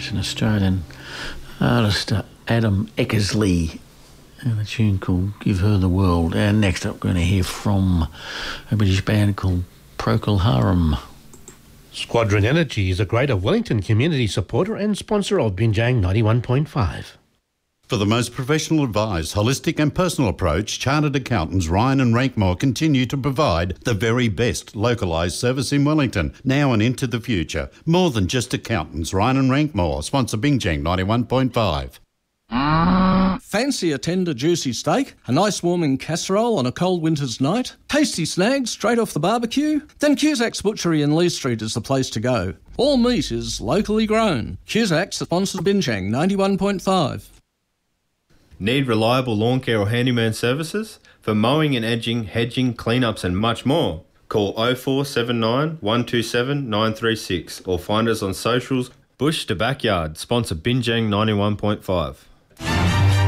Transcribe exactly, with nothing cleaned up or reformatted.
It's an Australian artist, uh, Adam Eckersley, and a tune called Give Her the World. And next up, we're going to hear from a British band called Procol Harum. Squadron Energy is a Greater Wellington community supporter and sponsor of Binjang ninety-one point five. For the most professional advised, holistic and personal approach, Chartered Accountants Ryan and Rankmore continue to provide the very best localised service in Wellington, now and into the future. More than just accountants, Ryan and Rankmore sponsor Binjang ninety-one point five. Fancy a tender juicy steak, a nice warming casserole on a cold winter's night, tasty snags straight off the barbecue? Then Cusack's Butchery in Lee Street is the place to go. All meat is locally grown. Cusack's sponsors Binjang ninety-one point five. Need reliable lawn care or handyman services? For mowing and edging, hedging, cleanups and much more. Call oh four seven nine, one two seven, nine three six or find us on socials. Bush to Backyard, sponsor Binjang ninety-one point five.